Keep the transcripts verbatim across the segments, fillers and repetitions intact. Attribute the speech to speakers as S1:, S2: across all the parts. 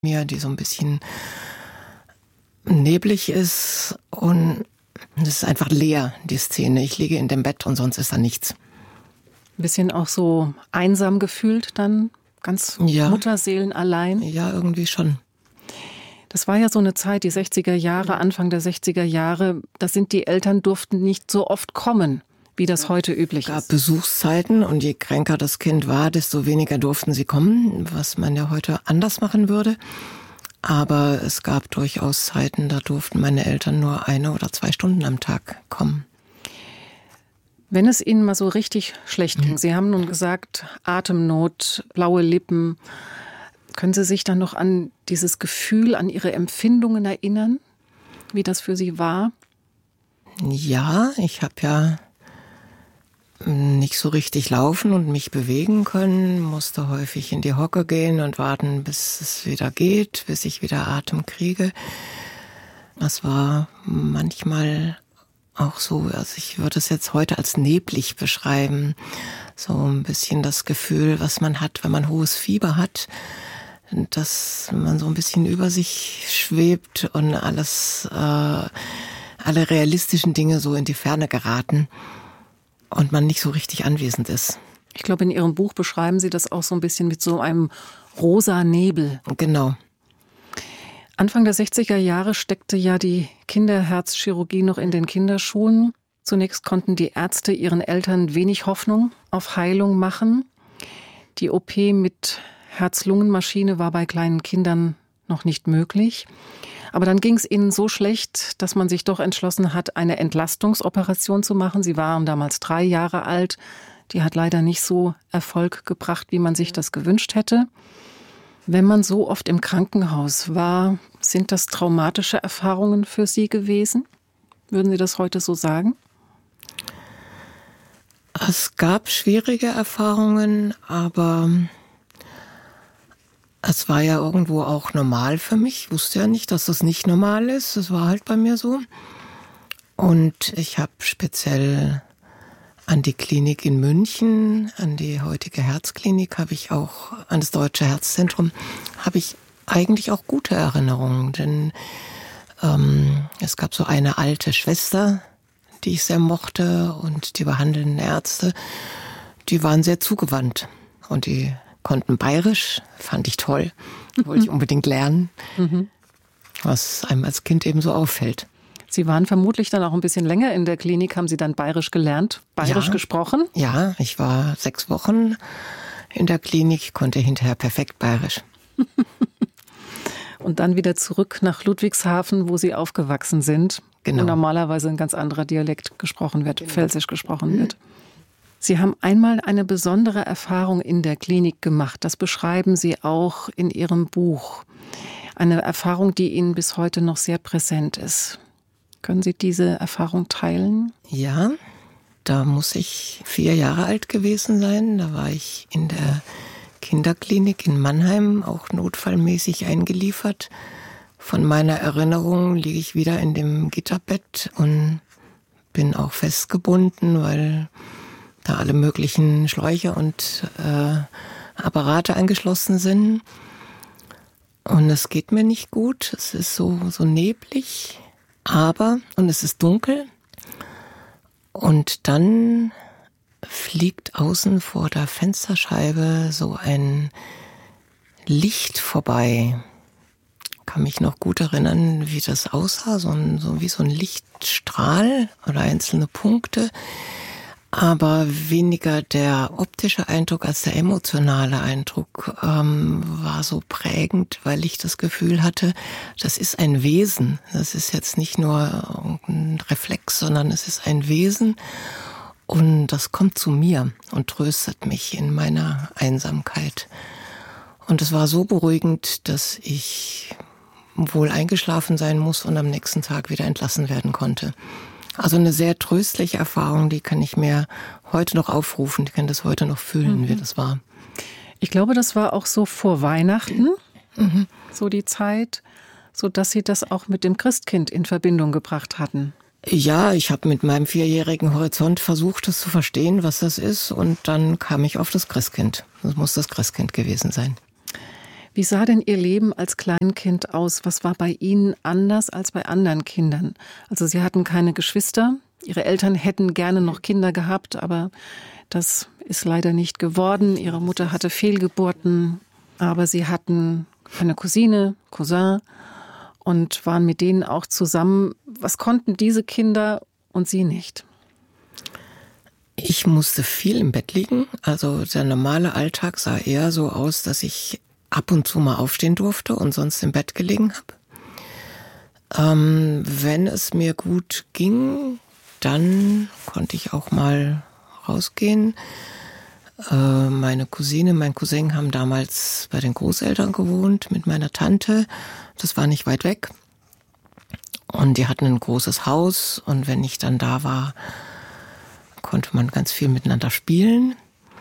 S1: mir, die so ein bisschen neblig ist und es ist einfach leer, die Szene. Ich liege in dem Bett und sonst ist da nichts.
S2: Ein bisschen auch so einsam gefühlt dann, ganz
S1: Ja.
S2: Mutterseelen allein.
S1: Ja, irgendwie schon.
S2: Das war ja so eine Zeit, die sechziger Jahre, Anfang der sechziger Jahre, da sind die Eltern durften nicht so oft kommen, wie das heute üblich
S1: Es gab
S2: ist.
S1: Besuchszeiten und je kränker das Kind war, desto weniger durften sie kommen, was man ja heute anders machen würde. Aber es gab durchaus Zeiten, da durften meine Eltern nur eine oder zwei Stunden am Tag kommen.
S2: Wenn es Ihnen mal so richtig schlecht ging, Sie haben nun gesagt, Atemnot, blaue Lippen, können Sie sich dann noch an dieses Gefühl, an Ihre Empfindungen erinnern, wie das für Sie war?
S1: Ja, ich habe ja nicht so richtig laufen und mich bewegen können, musste häufig in die Hocke gehen und warten, bis es wieder geht, bis ich wieder Atem kriege. Das war manchmal auch so, also ich würde es jetzt heute als neblig beschreiben, so ein bisschen das Gefühl, was man hat, wenn man hohes Fieber hat, dass man so ein bisschen über sich schwebt und alles, äh, alle realistischen Dinge so in die Ferne geraten. Und man nicht so richtig anwesend ist.
S2: Ich glaube, in Ihrem Buch beschreiben Sie das auch so ein bisschen mit so einem rosa Nebel.
S1: Genau.
S2: Anfang der sechziger Jahre steckte ja die Kinderherzchirurgie noch in den Kinderschuhen. Zunächst konnten die Ärzte ihren Eltern wenig Hoffnung auf Heilung machen. Die O P mit Herz-Lungen-Maschine war bei kleinen Kindern noch nicht möglich. Aber dann ging es ihnen so schlecht, dass man sich doch entschlossen hat, eine Entlastungsoperation zu machen. Sie waren damals drei Jahre alt. Die hat leider nicht so Erfolg gebracht, wie man sich das gewünscht hätte. Wenn man so oft im Krankenhaus war, sind das traumatische Erfahrungen für Sie gewesen? Würden Sie das heute so sagen?
S1: Es gab schwierige Erfahrungen, aber es war ja irgendwo auch normal für mich. Ich wusste ja nicht, dass das nicht normal ist. Das war halt bei mir so. Und ich habe speziell an die Klinik in München, an die heutige Herzklinik, habe ich auch, an das Deutsche Herzzentrum, habe ich eigentlich auch gute Erinnerungen. Denn ähm, es gab so eine alte Schwester, die ich sehr mochte, und die behandelnden Ärzte, die waren sehr zugewandt. Und die konnten Bayerisch, fand ich toll, wollte ich unbedingt lernen, mhm. was einem als Kind eben so auffällt.
S2: Sie waren vermutlich dann auch ein bisschen länger in der Klinik, haben Sie dann Bayerisch gelernt, Bayerisch
S1: ja,
S2: gesprochen?
S1: Ja, ich war sechs Wochen in der Klinik, konnte hinterher perfekt Bayerisch.
S2: Und dann wieder zurück nach Ludwigshafen, wo Sie aufgewachsen sind,
S1: genau.
S2: Wo normalerweise ein ganz anderer Dialekt gesprochen wird, genau. Pfälzisch gesprochen wird. Sie haben einmal eine besondere Erfahrung in der Klinik gemacht. Das beschreiben Sie auch in Ihrem Buch. Eine Erfahrung, die Ihnen bis heute noch sehr präsent ist. Können Sie diese Erfahrung teilen?
S1: Ja, da muss ich vier Jahre alt gewesen sein. Da war ich in der Kinderklinik in Mannheim, auch notfallmäßig eingeliefert. Von meiner Erinnerung liege ich wieder in dem Gitterbett und bin auch festgebunden, weil da alle möglichen Schläuche und äh, Apparate angeschlossen sind. Und es geht mir nicht gut. Es ist so, so neblig, aber, und es ist dunkel. Und dann fliegt außen vor der Fensterscheibe so ein Licht vorbei. Ich kann mich noch gut erinnern, wie das aussah, so, ein, so wie so ein Lichtstrahl oder einzelne Punkte. Aber weniger der optische Eindruck als der emotionale Eindruck ähm, war so prägend, weil ich das Gefühl hatte, das ist ein Wesen. Das ist jetzt nicht nur ein Reflex, sondern es ist ein Wesen und das kommt zu mir und tröstet mich in meiner Einsamkeit. Und es war so beruhigend, dass ich wohl eingeschlafen sein muss und am nächsten Tag wieder entlassen werden konnte. Also eine sehr tröstliche Erfahrung, die kann ich mir heute noch aufrufen. Ich kann das heute noch fühlen, mhm. wie das war.
S2: Ich glaube, das war auch so vor Weihnachten, mhm. so die Zeit, so dass Sie das auch mit dem Christkind in Verbindung gebracht hatten.
S1: Ja, ich habe mit meinem vierjährigen Horizont versucht, das zu verstehen, was das ist. Und dann kam ich auf das Christkind. Das muss das Christkind gewesen sein.
S2: Wie sah denn Ihr Leben als Kleinkind aus? Was war bei Ihnen anders als bei anderen Kindern? Also Sie hatten keine Geschwister. Ihre Eltern hätten gerne noch Kinder gehabt, aber das ist leider nicht geworden. Ihre Mutter hatte Fehlgeburten, aber Sie hatten eine Cousine, Cousin und waren mit denen auch zusammen. Was konnten diese Kinder und Sie nicht?
S1: Ich musste viel im Bett liegen. Also der normale Alltag sah eher so aus, dass ich ab und zu mal aufstehen durfte und sonst im Bett gelegen habe. Ähm, wenn es mir gut ging, dann konnte ich auch mal rausgehen. Äh, meine Cousine, mein Cousin haben damals bei den Großeltern gewohnt mit meiner Tante. Das war nicht weit weg. Und die hatten ein großes Haus und wenn ich dann da war, konnte man ganz viel miteinander spielen.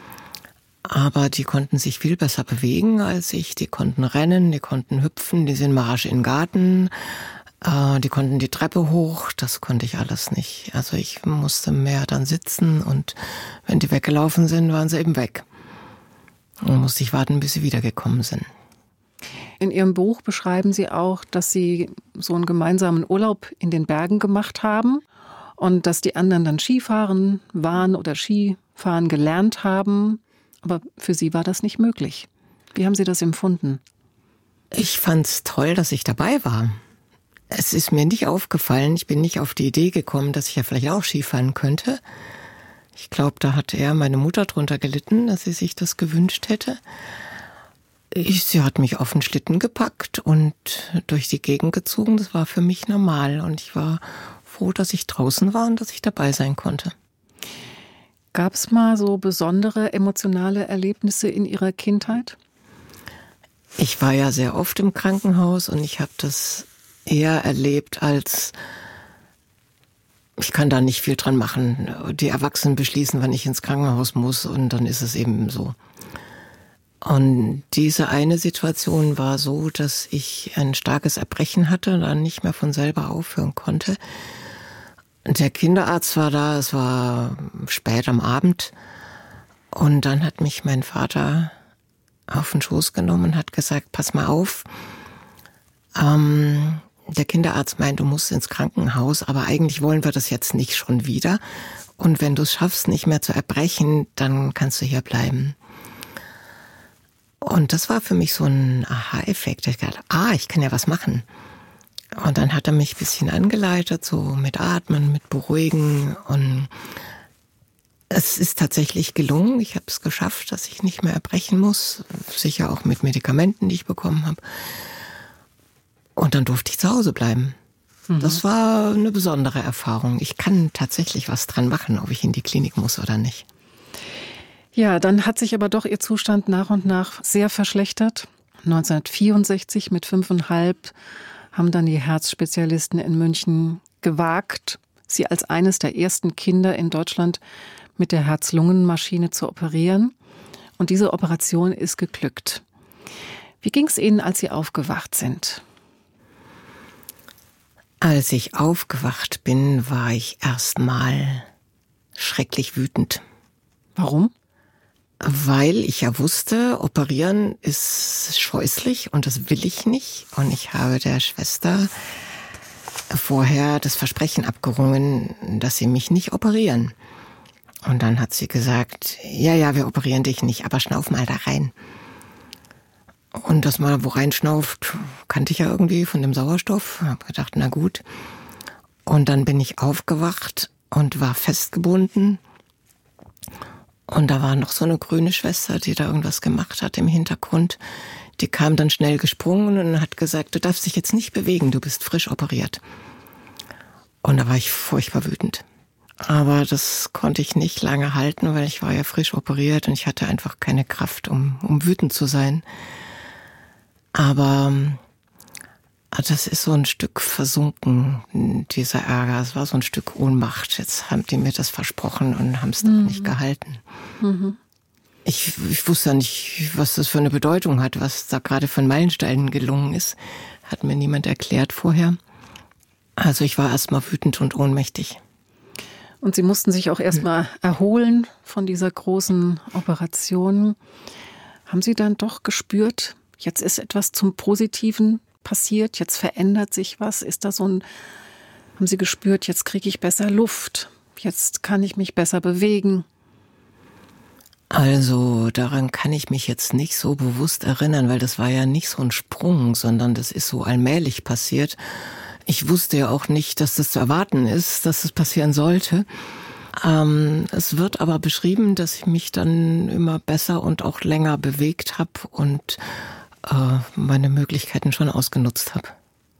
S1: Aber die konnten sich viel besser bewegen als ich. Die konnten rennen, die konnten hüpfen, die sind Marsch in den Garten. Äh, die konnten die Treppe hoch. Das konnte ich alles nicht. Also ich musste mehr dann sitzen und wenn die weggelaufen sind, waren sie eben weg. Und musste ich warten, bis sie wiedergekommen sind.
S2: In Ihrem Buch beschreiben Sie auch, dass Sie so einen gemeinsamen Urlaub in den Bergen gemacht haben. Und dass die anderen dann Skifahren waren oder Skifahren gelernt haben. Aber für Sie war das nicht möglich. Wie haben Sie das empfunden?
S1: Ich fand's toll, dass ich dabei war. Es ist mir nicht aufgefallen, ich bin nicht auf die Idee gekommen, dass ich ja vielleicht auch Skifahren könnte. Ich glaube, da hat eher meine Mutter drunter gelitten, dass sie sich das gewünscht hätte. Ich, sie hat mich auf den Schlitten gepackt und durch die Gegend gezogen. Das war für mich normal und ich war froh, dass ich draußen war und dass ich dabei sein konnte.
S2: Gab es mal so besondere emotionale Erlebnisse in Ihrer Kindheit?
S1: Ich war ja sehr oft im Krankenhaus und ich habe das eher erlebt als, ich kann da nicht viel dran machen. Die Erwachsenen beschließen, wann ich ins Krankenhaus muss und dann ist es eben so. Und diese eine Situation war so, dass ich ein starkes Erbrechen hatte und dann nicht mehr von selber aufhören konnte. Der Kinderarzt war da, es war spät am Abend und dann hat mich mein Vater auf den Schoß genommen und hat gesagt, pass mal auf, ähm, der Kinderarzt meint, du musst ins Krankenhaus, aber eigentlich wollen wir das jetzt nicht schon wieder und wenn du es schaffst, nicht mehr zu erbrechen, dann kannst du hier bleiben. Und das war für mich so ein Aha-Effekt. Ich dachte, ah, ich kann ja was machen. Und dann hat er mich ein bisschen angeleitet, so mit Atmen, mit Beruhigen. Und es ist tatsächlich gelungen. Ich habe es geschafft, dass ich nicht mehr erbrechen muss. Sicher auch mit Medikamenten, die ich bekommen habe. Und dann durfte ich zu Hause bleiben. Mhm. Das war eine besondere Erfahrung. Ich kann tatsächlich was dran machen, ob ich in die Klinik muss oder nicht.
S2: Ja, dann hat sich aber doch Ihr Zustand nach und nach sehr verschlechtert. neunzehnhundertvierundsechzig mit fünfeinhalb haben dann die Herzspezialisten in München gewagt, Sie als eines der ersten Kinder in Deutschland mit der Herz-Lungen-Maschine zu operieren. Und diese Operation ist geglückt. Wie ging es Ihnen, als Sie aufgewacht sind?
S1: Als ich aufgewacht bin, war ich erstmal schrecklich wütend.
S2: Warum?
S1: Weil ich ja wusste, operieren ist scheußlich und das will ich nicht. Und ich habe der Schwester vorher das Versprechen abgerungen, dass sie mich nicht operieren. Und dann hat sie gesagt, ja, ja, wir operieren dich nicht, aber schnauf mal da rein. Und dass man wo reinschnauft, kannte ich ja irgendwie von dem Sauerstoff. Hab gedacht, na gut. Und dann bin ich aufgewacht und war festgebunden. Und da war noch so eine grüne Schwester, die da irgendwas gemacht hat im Hintergrund. Die kam dann schnell gesprungen und hat gesagt, du darfst dich jetzt nicht bewegen, du bist frisch operiert. Und da war ich furchtbar wütend. Aber das konnte ich nicht lange halten, weil ich war ja frisch operiert und ich hatte einfach keine Kraft, um, um wütend zu sein. Aber das ist so ein Stück versunken, dieser Ärger. Es war so ein Stück Ohnmacht. Jetzt haben die mir das versprochen und haben es doch mhm. nicht gehalten. Mhm. Ich, ich wusste ja nicht, was das für eine Bedeutung hat, was da gerade von Meilensteinen gelungen ist. Hat mir niemand erklärt vorher. Also ich war erstmal wütend und ohnmächtig.
S2: Und Sie mussten sich auch erstmal erholen von dieser großen Operation. Haben Sie dann doch gespürt, jetzt ist etwas zum Positiven passiert, jetzt verändert sich was? Ist da so ein, haben Sie gespürt, jetzt kriege ich besser Luft, jetzt kann ich mich besser bewegen?
S1: Also daran kann ich mich jetzt nicht so bewusst erinnern, weil das war ja nicht so ein Sprung, sondern das ist so allmählich passiert. Ich wusste ja auch nicht, dass das zu erwarten ist, dass es passieren sollte. Ähm, es wird aber beschrieben, dass ich mich dann immer besser und auch länger bewegt habe und äh, meine Möglichkeiten schon ausgenutzt habe.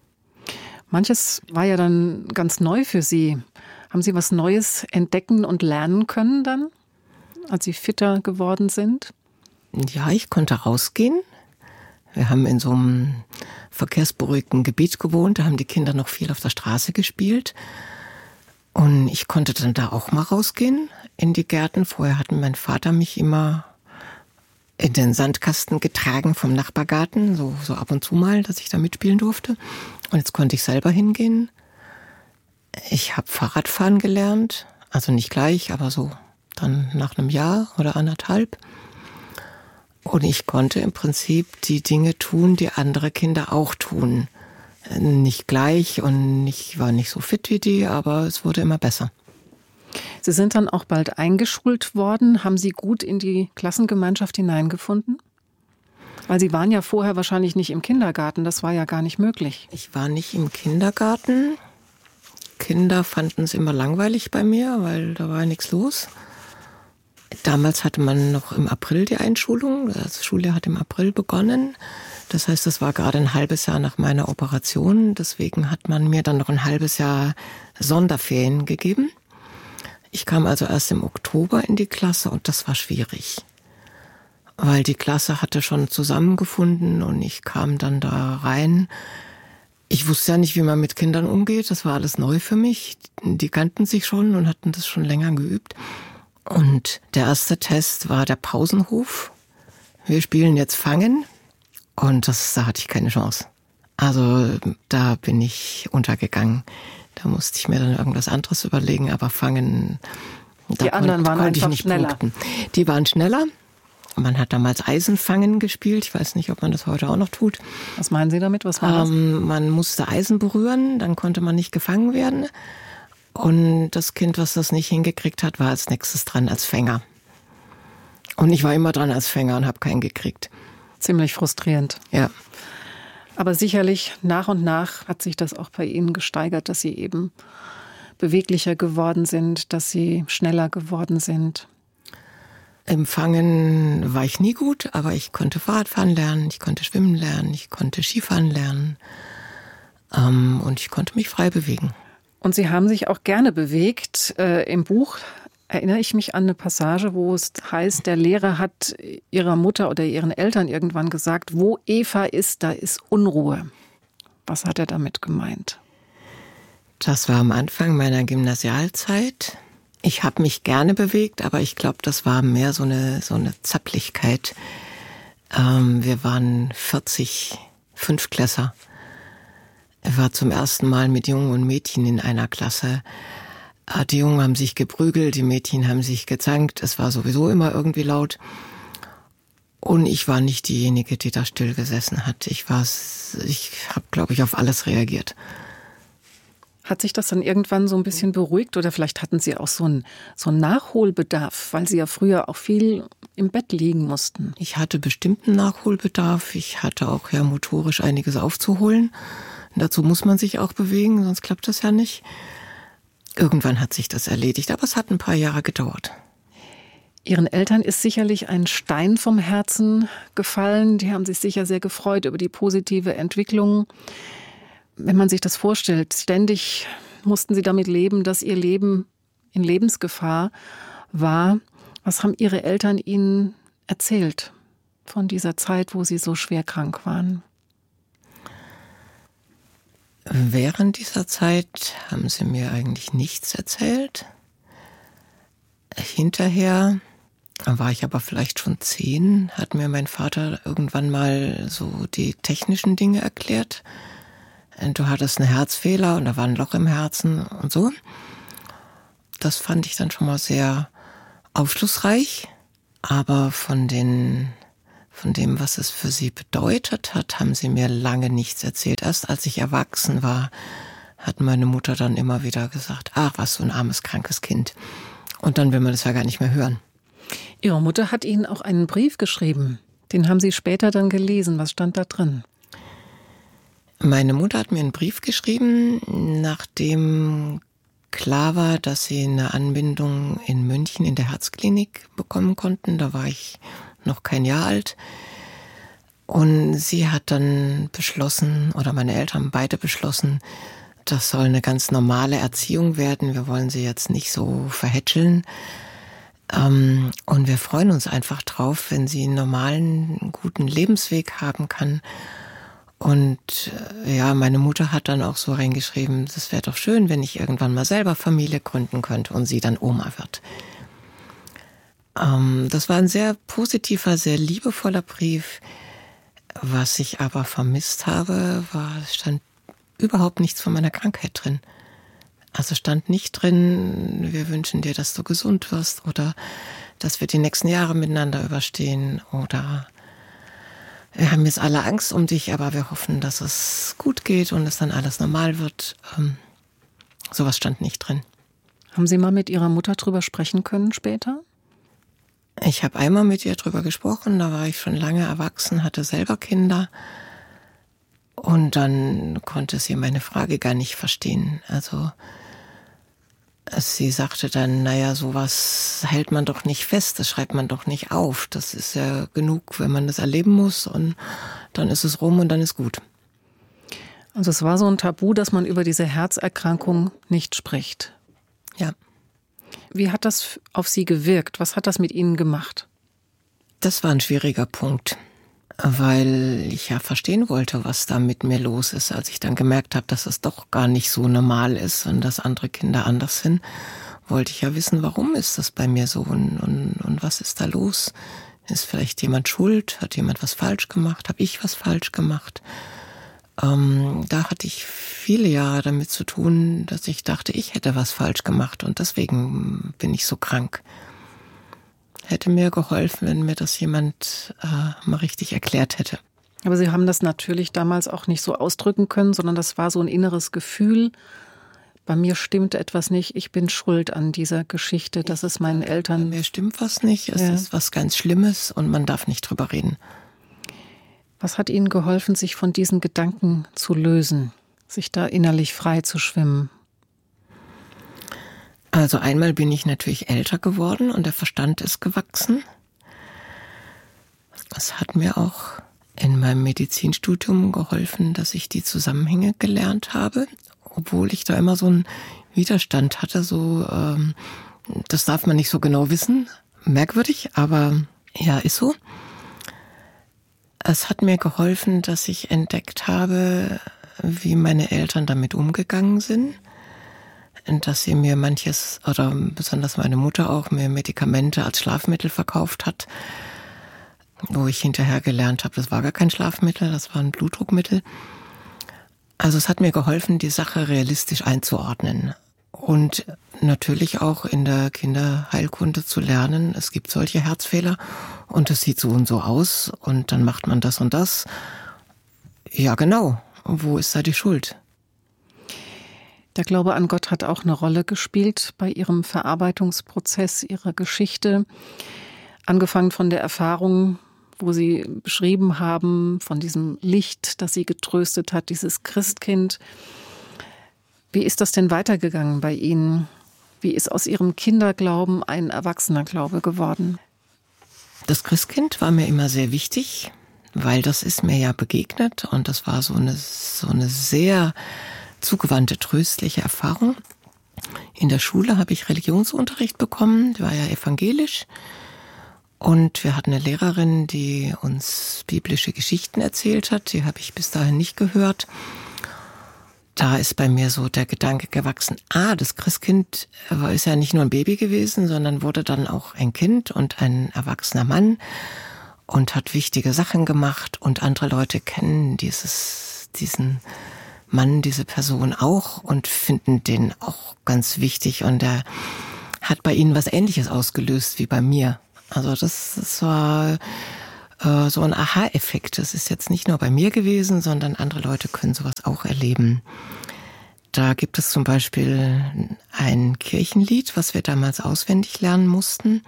S2: Manches war ja dann ganz neu für Sie. Haben Sie was Neues entdecken und lernen können dann, als Sie fitter geworden sind?
S1: Ja, ich konnte rausgehen. Wir haben in so einem verkehrsberuhigten Gebiet gewohnt, da haben die Kinder noch viel auf der Straße gespielt. Und ich konnte dann da auch mal rausgehen in die Gärten. Vorher hat mein Vater mich immer in den Sandkasten getragen vom Nachbargarten, so, so ab und zu mal, dass ich da mitspielen durfte. Und jetzt konnte ich selber hingehen. Ich habe Fahrradfahren gelernt, also nicht gleich, aber so dann nach einem Jahr oder anderthalb. Und ich konnte im Prinzip die Dinge tun, die andere Kinder auch tun. Nicht gleich und ich war nicht so fit wie die, aber es wurde immer besser.
S2: Sie sind dann auch bald eingeschult worden. Haben Sie gut in die Klassengemeinschaft hineingefunden? Weil Sie waren ja vorher wahrscheinlich nicht im Kindergarten, das war ja gar nicht möglich.
S1: Ich war nicht im Kindergarten. Kinder fanden es immer langweilig bei mir, weil da war ja nichts los. Damals hatte man noch im April die Einschulung. Das Schuljahr hat im April begonnen. Das heißt, das war gerade ein halbes Jahr nach meiner Operation. Deswegen hat man mir dann noch ein halbes Jahr Sonderferien gegeben. Ich kam also erst im Oktober in die Klasse und das war schwierig. Weil die Klasse hatte schon zusammengefunden und ich kam dann da rein. Ich wusste ja nicht, wie man mit Kindern umgeht. Das war alles neu für mich. Die kannten sich schon und hatten das schon länger geübt. Und der erste Test war der Pausenhof. Wir spielen jetzt Fangen. Und das, da hatte ich keine Chance. Also da bin ich untergegangen. Da musste ich mir dann irgendwas anderes überlegen. Aber Fangen, da
S2: die anderen
S1: kon-
S2: waren
S1: konnte ich
S2: einfach
S1: nicht
S2: schneller.
S1: punkten. Die waren schneller. Man hat damals Eisenfangen gespielt. Ich weiß nicht, ob man das heute auch noch tut.
S2: Was meinen Sie damit? Was war das?
S1: Ähm, man musste Eisen berühren, dann konnte man nicht gefangen werden. Und das Kind, was das nicht hingekriegt hat, war als nächstes dran als Fänger. Und ich war immer dran als Fänger und habe keinen gekriegt.
S2: Ziemlich frustrierend.
S1: Ja.
S2: Aber sicherlich nach und nach hat sich das auch bei Ihnen gesteigert, dass Sie eben beweglicher geworden sind, dass Sie schneller geworden sind.
S1: Im Fangen war ich nie gut, aber ich konnte Fahrradfahren lernen, ich konnte schwimmen lernen, ich konnte Skifahren lernen ähm, und ich konnte mich frei bewegen.
S2: Und Sie haben sich auch gerne bewegt. Äh, im Buch erinnere ich mich an eine Passage, wo es heißt, der Lehrer hat ihrer Mutter oder ihren Eltern irgendwann gesagt, wo Eva ist, da ist Unruhe. Was hat er damit gemeint?
S1: Das war am Anfang meiner Gymnasialzeit. Ich habe mich gerne bewegt, aber ich glaube, das war mehr so eine, so eine Zapplichkeit. Ähm, wir waren vierzig Fünftklässer. Ich war zum ersten Mal mit Jungen und Mädchen in einer Klasse. Die Jungen haben sich geprügelt, die Mädchen haben sich gezankt. Es war sowieso immer irgendwie laut. Und ich war nicht diejenige, die da still gesessen hat. Ich war, ich habe, glaube ich, auf alles reagiert.
S2: Hat sich das dann irgendwann so ein bisschen beruhigt oder vielleicht hatten Sie auch so einen, so einen Nachholbedarf, weil Sie ja früher auch viel im Bett liegen mussten?
S1: Ich hatte bestimmten Nachholbedarf. Ich hatte auch ja motorisch einiges aufzuholen. Und dazu muss man sich auch bewegen, sonst klappt das ja nicht. Irgendwann hat sich das erledigt, aber es hat ein paar Jahre gedauert.
S2: Ihren Eltern ist sicherlich ein Stein vom Herzen gefallen. Die haben sich sicher sehr gefreut über die positive Entwicklung. Wenn man sich das vorstellt, ständig mussten Sie damit leben, dass Ihr Leben in Lebensgefahr war. Was haben Ihre Eltern Ihnen erzählt von dieser Zeit, wo Sie so schwer krank waren?
S1: Während dieser Zeit haben sie mir eigentlich nichts erzählt. Hinterher, da war ich aber vielleicht schon zehn, hat mir mein Vater irgendwann mal so die technischen Dinge erklärt. Du hattest einen Herzfehler und da war ein Loch im Herzen und so. Das fand ich dann schon mal sehr aufschlussreich. Aber von den von dem, was es für sie bedeutet hat, haben sie mir lange nichts erzählt. Erst als ich erwachsen war, hat meine Mutter dann immer wieder gesagt, ach, was so ein armes, krankes Kind. Und dann will man das ja gar nicht mehr hören.
S2: Ihre Mutter hat Ihnen auch einen Brief geschrieben. Den haben Sie später dann gelesen. Was stand da drin?
S1: Meine Mutter hat mir einen Brief geschrieben, nachdem klar war, dass sie eine Anbindung in München in der Herzklinik bekommen konnten. Da war ich noch kein Jahr alt. Und sie hat dann beschlossen, oder meine Eltern beide beschlossen, das soll eine ganz normale Erziehung werden. Wir wollen sie jetzt nicht so verhätscheln. Ähm, und wir freuen uns einfach drauf, wenn sie einen normalen, guten Lebensweg haben kann. Und äh, ja, meine Mutter hat dann auch so reingeschrieben, das wäre doch schön, wenn ich irgendwann mal selber Familie gründen könnte und sie dann Oma wird. Ähm, das war ein sehr positiver, sehr liebevoller Brief. Was ich aber vermisst habe, war, es stand überhaupt nichts von meiner Krankheit drin. Also stand nicht drin, wir wünschen dir, dass du gesund wirst oder dass wir die nächsten Jahre miteinander überstehen oder wir haben jetzt alle Angst um dich, aber wir hoffen, dass es gut geht und es dann alles normal wird. Ähm, sowas stand nicht drin.
S2: Haben Sie mal mit Ihrer Mutter drüber sprechen können später?
S1: Ich habe einmal mit ihr drüber gesprochen, da war ich schon lange erwachsen, hatte selber Kinder. Und dann konnte sie meine Frage gar nicht verstehen. Also sie sagte dann, naja, sowas hält man doch nicht fest, das schreibt man doch nicht auf. Das ist ja genug, wenn man das erleben muss und dann ist es rum und dann ist gut.
S2: Also es war so ein Tabu, dass man über diese Herzerkrankung nicht spricht.
S1: Ja.
S2: Wie hat das auf Sie gewirkt? Was hat das mit Ihnen gemacht?
S1: Das war ein schwieriger Punkt, weil ich ja verstehen wollte, was da mit mir los ist. Als ich dann gemerkt habe, dass es doch gar nicht so normal ist und dass andere Kinder anders sind, wollte ich ja wissen, warum ist das bei mir so und, und, und was ist da los? Ist vielleicht jemand schuld? Hat jemand was falsch gemacht? Habe ich was falsch gemacht? Ähm, da hatte ich viele Jahre damit zu tun, dass ich dachte, ich hätte was falsch gemacht und deswegen bin ich so krank. Hätte mir geholfen, wenn mir das jemand äh, mal richtig erklärt hätte.
S2: Aber Sie haben das natürlich damals auch nicht so ausdrücken können, sondern das war so ein inneres Gefühl. Bei mir stimmt etwas nicht, ich bin schuld an dieser Geschichte, dass es meinen Eltern...
S1: Bei mir stimmt was nicht, es ja. ist was ganz Schlimmes und man darf nicht drüber reden.
S2: Was hat Ihnen geholfen, sich von diesen Gedanken zu lösen, sich da innerlich frei zu schwimmen?
S1: Also einmal bin ich natürlich älter geworden und der Verstand ist gewachsen. Es hat mir auch in meinem Medizinstudium geholfen, dass ich die Zusammenhänge gelernt habe, obwohl ich da immer so einen Widerstand hatte, so ähm, das darf man nicht so genau wissen, merkwürdig, aber ja, ist so. Es hat mir geholfen, dass ich entdeckt habe, wie meine Eltern damit umgegangen sind. Dass sie mir manches, oder besonders meine Mutter auch, mir Medikamente als Schlafmittel verkauft hat, wo ich hinterher gelernt habe, das war gar kein Schlafmittel, das war ein Blutdruckmittel. Also es hat mir geholfen, die Sache realistisch einzuordnen. Und natürlich auch in der Kinderheilkunde zu lernen, es gibt solche Herzfehler und es sieht so und so aus und dann macht man das und das. Ja, genau. Wo ist da die Schuld?
S2: Der Glaube an Gott hat auch eine Rolle gespielt bei Ihrem Verarbeitungsprozess, Ihrer Geschichte. Angefangen von der Erfahrung, wo Sie beschrieben haben, von diesem Licht, das Sie getröstet hat, dieses Christkind. Wie ist das denn weitergegangen bei Ihnen? Wie ist aus Ihrem Kinderglauben ein erwachsener Glaube geworden?
S1: Das Christkind war mir immer sehr wichtig, weil das ist mir ja begegnet und das war so eine, so eine sehr zugewandte, tröstliche Erfahrung. In der Schule habe ich Religionsunterricht bekommen, die war ja evangelisch. Und wir hatten eine Lehrerin, die uns biblische Geschichten erzählt hat. Die habe ich bis dahin nicht gehört. Da ist bei mir so der Gedanke gewachsen, ah, das Christkind ist ja nicht nur ein Baby gewesen, sondern wurde dann auch ein Kind und ein erwachsener Mann und hat wichtige Sachen gemacht. Und andere Leute kennen dieses, diesen Mann, diese Person auch und finden den auch ganz wichtig. Und er hat bei ihnen was Ähnliches ausgelöst wie bei mir. Also das, das war äh, so ein Aha-Effekt. Das ist jetzt nicht nur bei mir gewesen, sondern andere Leute können sowas auch erleben. Da gibt es zum Beispiel ein Kirchenlied, was wir damals auswendig lernen mussten.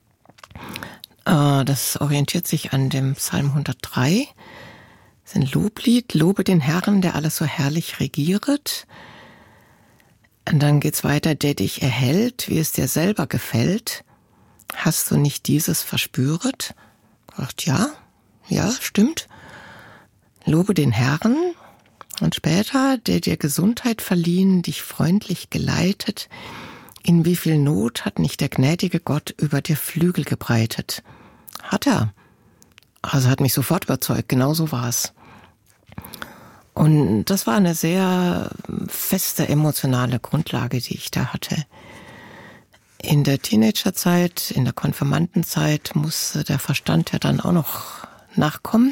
S1: Äh, das orientiert sich an dem Psalm hundertdrei. Das ist ein Loblied. Lobe den Herrn, der alles so herrlich regieret. Und dann geht's weiter, der dich erhält, wie es dir selber gefällt. Hast du nicht dieses verspüret? Ich dachte, ja, ja, stimmt. Lobe den Herrn. Und später, der dir Gesundheit verliehen, dich freundlich geleitet. In wie viel Not hat nicht der gnädige Gott über dir Flügel gebreitet? Hat er. Also hat mich sofort überzeugt, genau so war es. Und das war eine sehr feste emotionale Grundlage, die ich da hatte. In der Teenagerzeit, in der Konfirmandenzeit musste der Verstand ja dann auch noch nachkommen.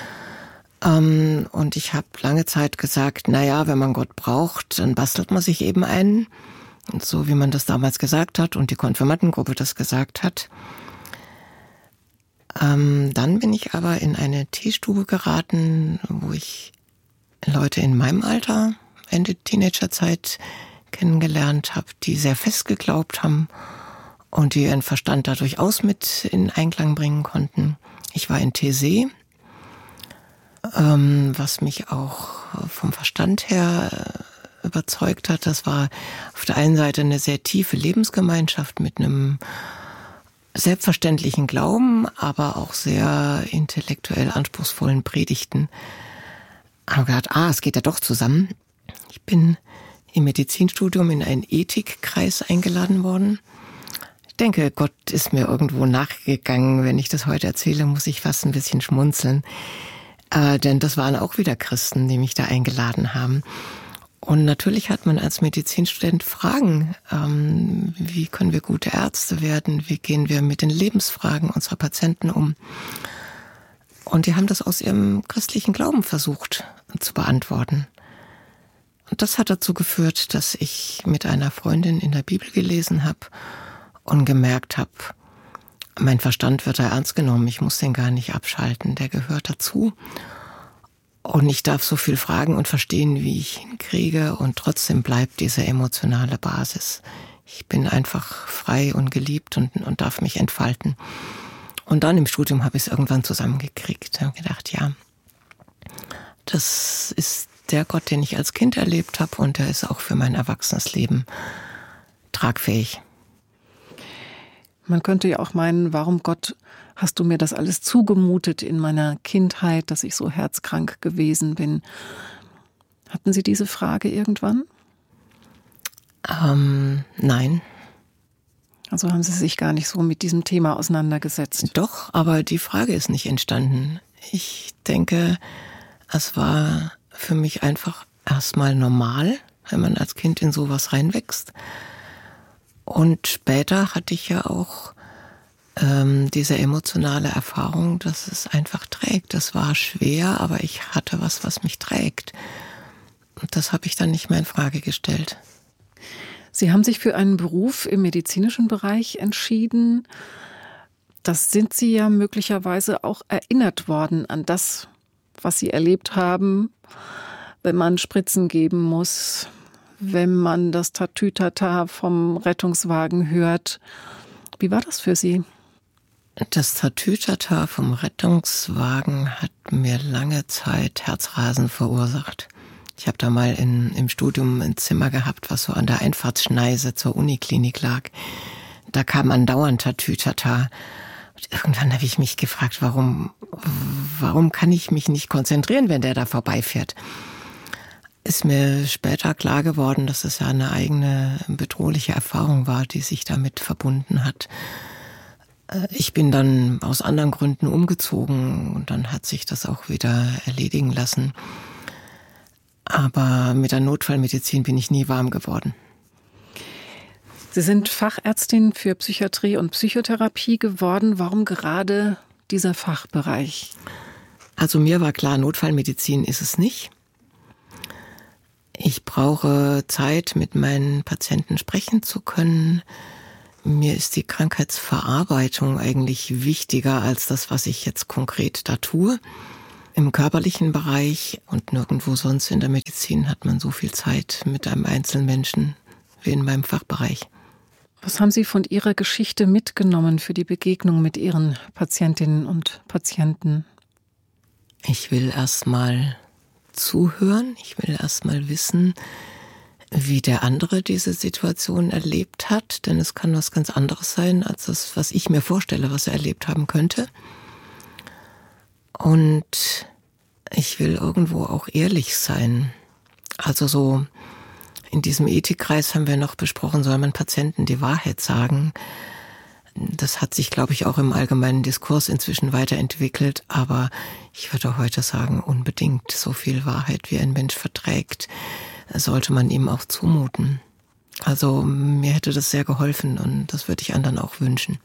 S1: Und ich habe lange Zeit gesagt, naja, wenn man Gott braucht, dann bastelt man sich eben einen. Und so wie man das damals gesagt hat und die Konfirmandengruppe das gesagt hat. Ähm, dann bin ich aber in eine Teestube geraten, wo ich Leute in meinem Alter, Ende Teenagerzeit, kennengelernt habe, die sehr fest geglaubt haben und die ihren Verstand da durchaus mit in Einklang bringen konnten. Ich war in Taizé, ähm, was mich auch vom Verstand her überzeugt hat. Das war auf der einen Seite eine sehr tiefe Lebensgemeinschaft mit einem selbstverständlichen Glauben, aber auch sehr intellektuell anspruchsvollen Predigten. Ich habe gedacht, ah, es geht ja doch zusammen. Ich bin im Medizinstudium in einen Ethikkreis eingeladen worden. Ich denke, Gott ist mir irgendwo nachgegangen. Wenn ich das heute erzähle, muss ich fast ein bisschen schmunzeln. Äh, denn das waren auch wieder Christen, die mich da eingeladen haben. Und natürlich hat man als Medizinstudent Fragen. Ähm, wie können wir gute Ärzte werden? Wie gehen wir mit den Lebensfragen unserer Patienten um? Und die haben das aus ihrem christlichen Glauben versucht zu beantworten. Und das hat dazu geführt, dass ich mit einer Freundin in der Bibel gelesen habe und gemerkt habe, mein Verstand wird da ernst genommen. Ich muss den gar nicht abschalten. Der gehört dazu. Und ich darf so viel fragen und verstehen, wie ich hinkriege. Und trotzdem bleibt diese emotionale Basis. Ich bin einfach frei und geliebt und, und darf mich entfalten. Und dann im Studium habe ich es irgendwann zusammengekriegt. Ich habe gedacht, ja, das ist der Gott, den ich als Kind erlebt habe und der ist auch für mein erwachsenes Leben tragfähig.
S2: Man könnte ja auch meinen, warum Gott hast du mir das alles zugemutet in meiner Kindheit, dass ich so herzkrank gewesen bin? Hatten Sie diese Frage irgendwann?
S1: Ähm, nein.
S2: Also haben Sie sich gar nicht so mit diesem Thema auseinandergesetzt?
S1: Doch, aber die Frage ist nicht entstanden. Ich denke, es war für mich einfach erstmal normal, wenn man als Kind in sowas reinwächst. Und später hatte ich ja auch ähm, diese emotionale Erfahrung, dass es einfach trägt. Es war schwer, aber ich hatte was, was mich trägt. Und das habe ich dann nicht mehr in Frage gestellt.
S2: Sie haben sich für einen Beruf im medizinischen Bereich entschieden. Das sind Sie ja möglicherweise auch erinnert worden an das, was Sie erlebt haben, wenn man Spritzen geben muss, wenn man das Tatütata vom Rettungswagen hört. Wie war das für Sie?
S1: Das Tatütata vom Rettungswagen hat mir lange Zeit Herzrasen verursacht. Ich habe da mal in, im Studium ein Zimmer gehabt, was so an der Einfahrtsschneise zur Uniklinik lag. Da kam andauernd Tatütata. Und irgendwann habe ich mich gefragt, warum, warum kann ich mich nicht konzentrieren, wenn der da vorbeifährt? Ist mir später klar geworden, dass es ja eine eigene bedrohliche Erfahrung war, die sich damit verbunden hat. Ich bin dann aus anderen Gründen umgezogen und dann hat sich das auch wieder erledigen lassen. Aber mit der Notfallmedizin bin ich nie warm geworden.
S2: Sie sind Fachärztin für Psychiatrie und Psychotherapie geworden. Warum gerade dieser Fachbereich?
S1: Also mir war klar, Notfallmedizin ist es nicht. Ich brauche Zeit, mit meinen Patienten sprechen zu können, mir ist die Krankheitsverarbeitung eigentlich wichtiger als das, was ich jetzt konkret da tue. Im körperlichen Bereich und nirgendwo sonst in der Medizin hat man so viel Zeit mit einem Einzelmenschen wie in meinem Fachbereich.
S2: Was haben Sie von Ihrer Geschichte mitgenommen für die Begegnung mit Ihren Patientinnen und Patienten?
S1: Ich will erst mal zuhören, ich will erst mal wissen, wie der andere diese Situation erlebt hat, denn es kann was ganz anderes sein, als das, was ich mir vorstelle, was er erlebt haben könnte. Und ich will irgendwo auch ehrlich sein. Also so in diesem Ethikkreis haben wir noch besprochen, soll man Patienten die Wahrheit sagen? Das hat sich, glaube ich, auch im allgemeinen Diskurs inzwischen weiterentwickelt, aber ich würde heute sagen, unbedingt so viel Wahrheit, wie ein Mensch verträgt, sollte man ihm auch zumuten. Also mir hätte das sehr geholfen und das würde ich anderen auch wünschen.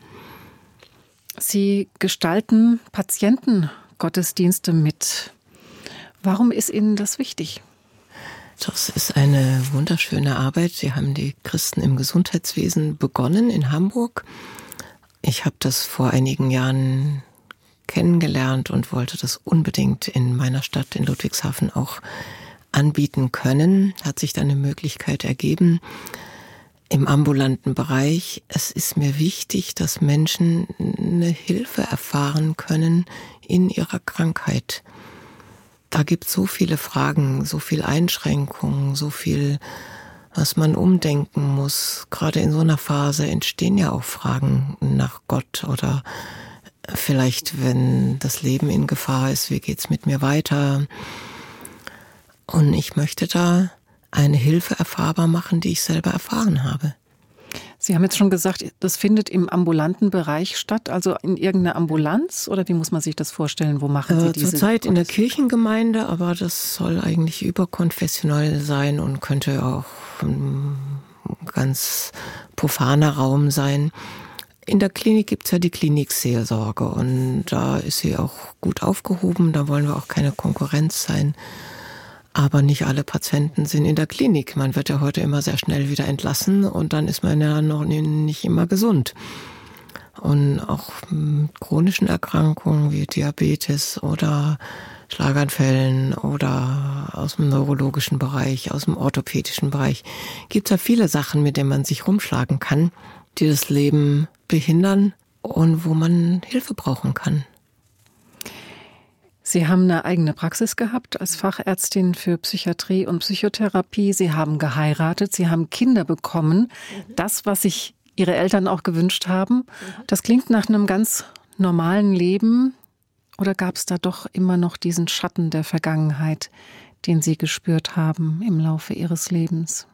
S2: Sie gestalten Patientengottesdienste mit. Warum ist Ihnen das wichtig?
S1: Das ist eine wunderschöne Arbeit. Sie haben die Christen im Gesundheitswesen begonnen in Hamburg. Ich habe das vor einigen Jahren kennengelernt und wollte das unbedingt in meiner Stadt in Ludwigshafen auch anbieten können. Hat sich dann eine Möglichkeit ergeben im ambulanten Bereich. Es ist mir wichtig, dass Menschen eine Hilfe erfahren können in ihrer Krankheit. Da gibt es so viele Fragen, so viel Einschränkungen, so viel, was man umdenken muss. Gerade in so einer Phase entstehen ja auch Fragen nach Gott oder vielleicht, wenn das Leben in Gefahr ist, wie geht's mit mir weiter? Und ich möchte da eine Hilfe erfahrbar machen, die ich selber erfahren habe.
S2: Sie haben jetzt schon gesagt, das findet im ambulanten Bereich statt, also in irgendeiner Ambulanz? Oder wie muss man sich das vorstellen? Wo machen Sie
S1: äh,
S2: diese?
S1: Zurzeit in der Kirchengemeinde, aber das soll eigentlich überkonfessionell sein und könnte auch ein ganz profaner Raum sein. In der Klinik gibt's ja die Klinikseelsorge und da ist sie auch gut aufgehoben, da wollen wir auch keine Konkurrenz sein. Aber nicht alle Patienten sind in der Klinik. Man wird ja heute immer sehr schnell wieder entlassen und dann ist man ja noch nicht immer gesund. Und auch mit chronischen Erkrankungen wie Diabetes oder Schlaganfällen oder aus dem neurologischen Bereich, aus dem orthopädischen Bereich, gibt es ja viele Sachen, mit denen man sich rumschlagen kann, die das Leben behindern und wo man Hilfe brauchen kann.
S2: Sie haben eine eigene Praxis gehabt als Fachärztin für Psychiatrie und Psychotherapie. Sie haben geheiratet, Sie haben Kinder bekommen. Das, was sich Ihre Eltern auch gewünscht haben, das klingt nach einem ganz normalen Leben. Oder gab es da doch immer noch diesen Schatten der Vergangenheit, den Sie gespürt haben im Laufe Ihres Lebens?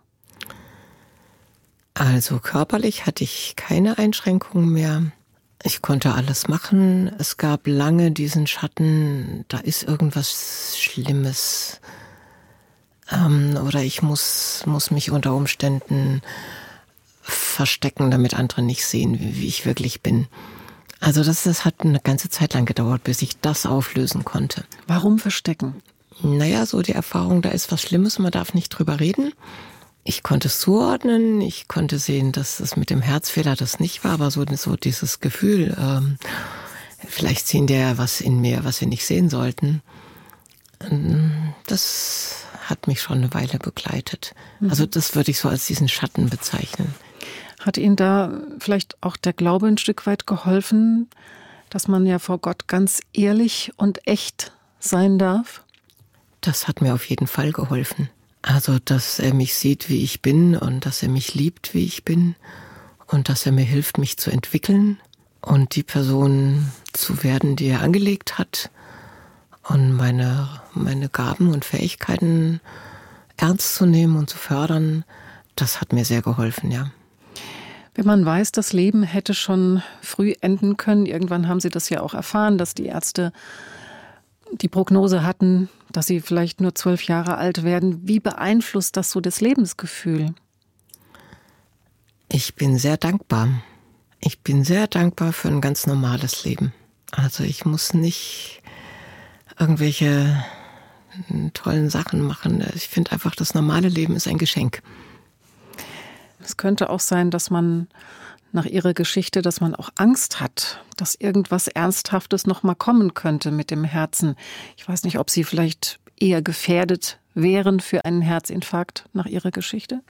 S1: Also körperlich hatte ich keine Einschränkungen mehr. Ich konnte alles machen. Es gab lange diesen Schatten, da ist irgendwas Schlimmes. Ähm, oder ich muss, muss mich unter Umständen verstecken, damit andere nicht sehen, wie, wie ich wirklich bin. Also das, das hat eine ganze Zeit lang gedauert, bis ich das auflösen konnte.
S2: Warum verstecken?
S1: Naja, so die Erfahrung, da ist was Schlimmes, man darf nicht drüber reden. Ich konnte es zuordnen, ich konnte sehen, dass es mit dem Herzfehler das nicht war, aber so, so dieses Gefühl, ähm, vielleicht sehen die ja was in mir, was sie nicht sehen sollten, das hat mich schon eine Weile begleitet. Mhm. Also das würde ich so als diesen Schatten bezeichnen.
S2: Hat Ihnen da vielleicht auch der Glaube ein Stück weit geholfen, dass man ja vor Gott ganz ehrlich und echt sein darf?
S1: Das hat mir auf jeden Fall geholfen. Also, dass er mich sieht, wie ich bin und dass er mich liebt, wie ich bin und dass er mir hilft, mich zu entwickeln und die Person zu werden, die er angelegt hat und meine, meine Gaben und Fähigkeiten ernst zu nehmen und zu fördern, das hat mir sehr geholfen, ja.
S2: Wenn man weiß, das Leben hätte schon früh enden können, irgendwann haben Sie das ja auch erfahren, dass die Ärzte die Prognose hatten, dass Sie vielleicht nur zwölf Jahre alt werden. Wie beeinflusst das so das Lebensgefühl?
S1: Ich bin sehr dankbar. Ich bin sehr dankbar für ein ganz normales Leben. Also ich muss nicht irgendwelche tollen Sachen machen. Ich finde einfach, das normale Leben ist ein Geschenk.
S2: Es könnte auch sein, dass man nach Ihrer Geschichte, dass man auch Angst hat, dass irgendwas Ernsthaftes noch mal kommen könnte mit dem Herzen. Ich weiß nicht, ob Sie vielleicht eher gefährdet wären für einen Herzinfarkt nach Ihrer Geschichte?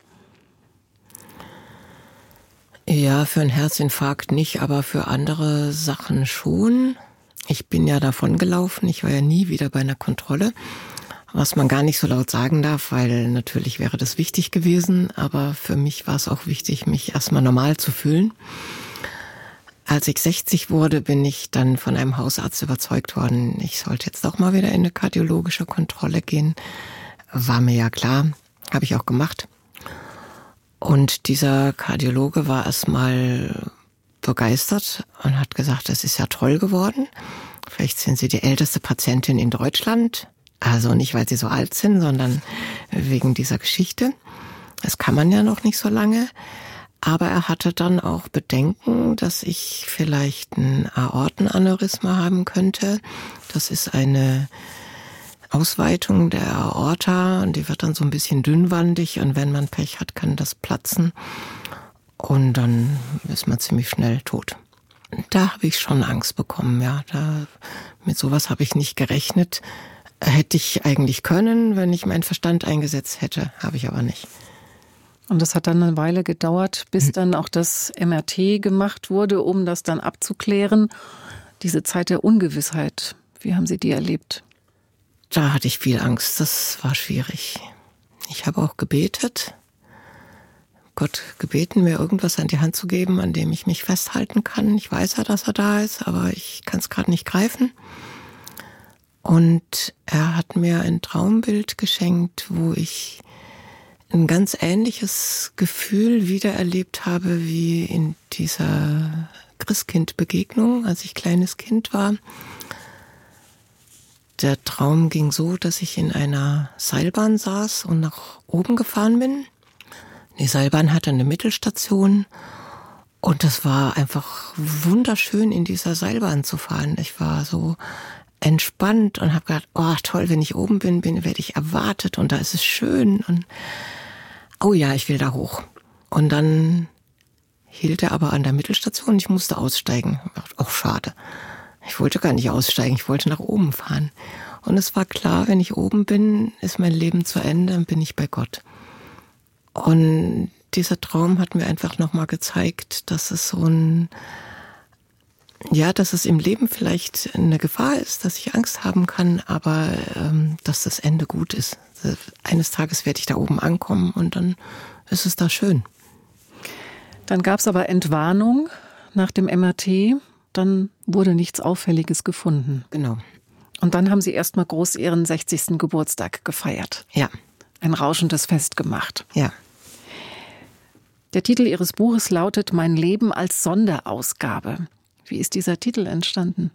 S1: Ja, für einen Herzinfarkt nicht, aber für andere Sachen schon. Ich bin ja davon gelaufen, ich war ja nie wieder bei einer Kontrolle, was man gar nicht so laut sagen darf, weil natürlich wäre das wichtig gewesen, aber für mich war es auch wichtig, mich erstmal normal zu fühlen. Als ich sechzig wurde, bin ich dann von einem Hausarzt überzeugt worden, ich sollte jetzt doch mal wieder in eine kardiologische Kontrolle gehen. War mir ja klar, habe ich auch gemacht. Und dieser Kardiologe war erstmal begeistert und hat gesagt, das ist ja toll geworden. Vielleicht sind Sie die älteste Patientin in Deutschland. Also nicht, weil Sie so alt sind, sondern wegen dieser Geschichte. Das kann man ja noch nicht so lange. Aber er hatte dann auch Bedenken, dass ich vielleicht ein Aortenaneurysma haben könnte. Das ist eine Ausweitung der Aorta und die wird dann so ein bisschen dünnwandig und wenn man Pech hat, kann das platzen und dann ist man ziemlich schnell tot. Da habe ich schon Angst bekommen, ja. Da, mit sowas habe ich nicht gerechnet. Hätte ich eigentlich können, wenn ich meinen Verstand eingesetzt hätte, habe ich aber nicht.
S2: Und das hat dann eine Weile gedauert, bis dann auch das M R T gemacht wurde, um das dann abzuklären. Diese Zeit der Ungewissheit, wie haben Sie die erlebt?
S1: Da hatte ich viel Angst, das war schwierig. Ich habe auch gebetet, Gott gebeten, mir irgendwas an die Hand zu geben, an dem ich mich festhalten kann. Ich weiß ja, dass er da ist, aber ich kann es gerade nicht greifen. Und er hat mir ein Traumbild geschenkt, wo ich ein ganz ähnliches Gefühl wiedererlebt habe wie in dieser Christkind-Begegnung, als ich kleines Kind war. Der Traum ging so, dass ich in einer Seilbahn saß und nach oben gefahren bin. Die Seilbahn hatte eine Mittelstation und das war einfach wunderschön, in dieser Seilbahn zu fahren. Ich war so entspannt und habe gedacht, oh toll, wenn ich oben bin, bin werde ich erwartet und da ist es schön und oh ja, ich will da hoch. Und dann hielt er aber an der Mittelstation und ich musste aussteigen. Ich dachte, oh schade. Ich wollte gar nicht aussteigen, ich wollte nach oben fahren. Und es war klar, wenn ich oben bin, ist mein Leben zu Ende, dann bin ich bei Gott. Und dieser Traum hat mir einfach nochmal gezeigt, dass es so ein, ja, dass es im Leben vielleicht eine Gefahr ist, dass ich Angst haben kann, aber ähm, dass das Ende gut ist. Eines Tages werde ich da oben ankommen und dann ist es da schön.
S2: Dann gab es aber Entwarnung nach dem M R T. Dann wurde nichts Auffälliges gefunden.
S1: Genau.
S2: Und dann haben Sie erstmal groß Ihren sechzigsten Geburtstag gefeiert.
S1: Ja.
S2: Ein rauschendes Fest gemacht.
S1: Ja.
S2: Der Titel Ihres Buches lautet Mein Leben als Sonderausgabe. Wie ist dieser Titel entstanden?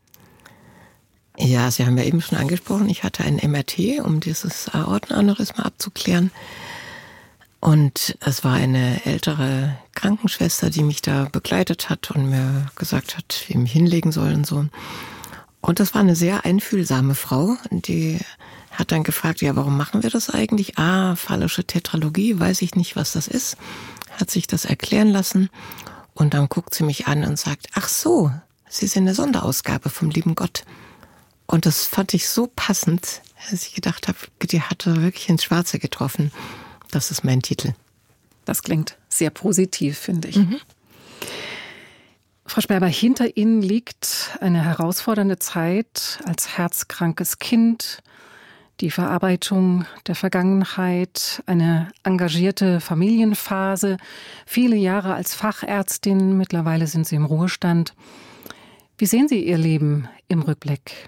S1: Ja, Sie haben ja eben schon angesprochen, ich hatte ein M R T, um dieses Aortenaneurysma abzuklären. Und es war eine ältere Krankenschwester, die mich da begleitet hat und mir gesagt hat, wie ich mich hinlegen soll und so. Und das war eine sehr einfühlsame Frau, die hat dann gefragt, ja, warum machen wir das eigentlich? Ah, phallische Tetralogie, weiß ich nicht, was das ist. Hat sich das erklären lassen und dann guckt sie mich an und sagt, ach so, Sie sind eine Sonderausgabe vom lieben Gott. Und das fand ich so passend, dass ich gedacht habe, die hatte wirklich ins Schwarze getroffen. Das ist mein Titel.
S2: Das klingt sehr positiv, finde ich.
S1: Mhm.
S2: Frau Sperber, hinter Ihnen liegt eine herausfordernde Zeit als herzkrankes Kind, die Verarbeitung der Vergangenheit, eine engagierte Familienphase, viele Jahre als Fachärztin, mittlerweile sind Sie im Ruhestand. Wie sehen Sie Ihr Leben im Rückblick?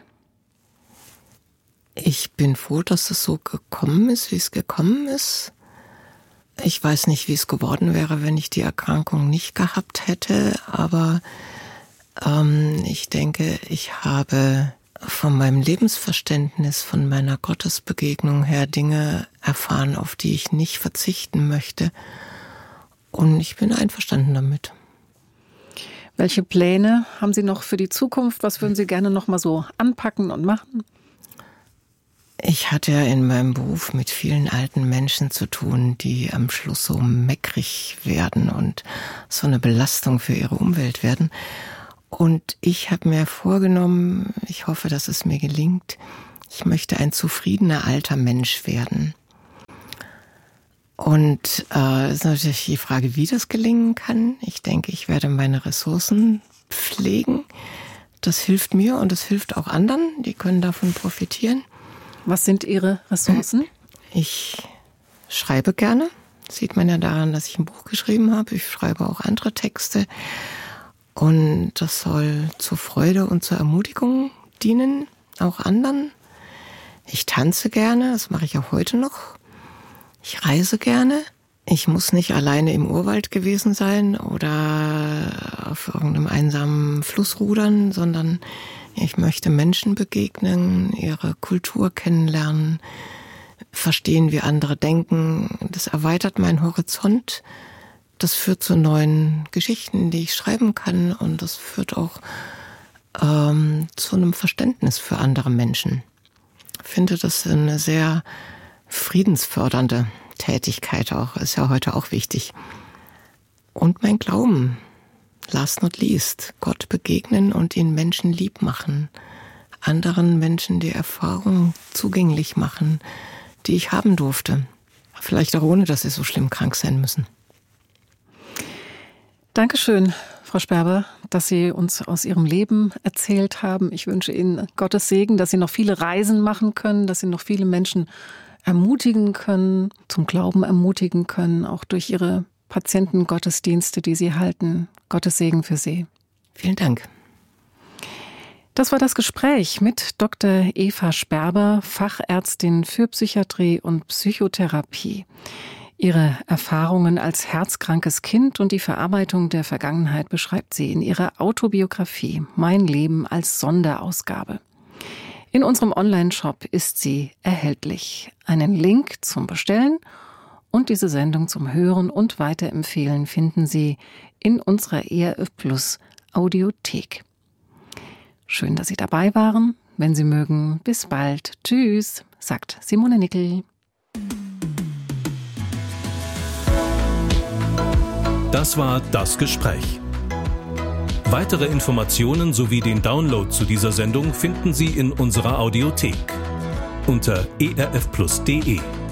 S1: Ich bin froh, dass es so gekommen ist, wie es gekommen ist. Ich weiß nicht, wie es geworden wäre, wenn ich die Erkrankung nicht gehabt hätte, aber ähm, ich denke, ich habe von meinem Lebensverständnis, von meiner Gottesbegegnung her Dinge erfahren, auf die ich nicht verzichten möchte. Und ich bin einverstanden damit.
S2: Welche Pläne haben Sie noch für die Zukunft? Was würden Sie gerne noch mal so anpacken und machen?
S1: Ich hatte ja in meinem Beruf mit vielen alten Menschen zu tun, die am Schluss so meckrig werden und so eine Belastung für ihre Umwelt werden. Und ich habe mir vorgenommen, ich hoffe, dass es mir gelingt, ich möchte ein zufriedener alter Mensch werden. Und äh, ist natürlich die Frage, wie das gelingen kann. Ich denke, ich werde meine Ressourcen pflegen. Das hilft mir und es hilft auch anderen, die können davon profitieren.
S2: Was sind Ihre Ressourcen?
S1: Ich schreibe gerne. Das sieht man ja daran, dass ich ein Buch geschrieben habe. Ich schreibe auch andere Texte. Und das soll zur Freude und zur Ermutigung dienen, auch anderen. Ich tanze gerne, das mache ich auch heute noch. Ich reise gerne. Ich muss nicht alleine im Urwald gewesen sein oder auf irgendeinem einsamen Fluss rudern, sondern ich möchte Menschen begegnen, ihre Kultur kennenlernen, verstehen, wie andere denken. Das erweitert meinen Horizont. Das führt zu neuen Geschichten, die ich schreiben kann. Und das führt auch ähm, zu einem Verständnis für andere Menschen. Ich finde das eine sehr friedensfördernde Tätigkeit auch. Ist ja heute auch wichtig. Und mein Glauben. Last not least. Gott begegnen und ihn Menschen lieb machen. Anderen Menschen die Erfahrung zugänglich machen, die ich haben durfte. Vielleicht auch ohne, dass sie so schlimm krank sein müssen.
S2: Dankeschön, Frau Sperber, dass Sie uns aus Ihrem Leben erzählt haben. Ich wünsche Ihnen Gottes Segen, dass Sie noch viele Reisen machen können, dass Sie noch viele Menschen ermutigen können, zum Glauben ermutigen können, auch durch Ihre Patientengottesdienste, die Sie halten. Gottes Segen für Sie.
S1: Vielen Dank.
S2: Das war das Gespräch mit Doktor Eva Sperber, Fachärztin für Psychiatrie und Psychotherapie. Ihre Erfahrungen als herzkrankes Kind und die Verarbeitung der Vergangenheit beschreibt sie in ihrer Autobiografie Mein Leben als Sonderausgabe. In unserem Online-Shop ist sie erhältlich. Einen Link zum Bestellen und diese Sendung zum Hören und Weiterempfehlen finden Sie in unserer E R F Plus Audiothek. Schön, dass Sie dabei waren. Wenn Sie mögen, bis bald. Tschüss, sagt Simone Nickel.
S3: Das war Das Gespräch. Weitere Informationen sowie den Download zu dieser Sendung finden Sie in unserer Audiothek unter e r f plus punkt d e.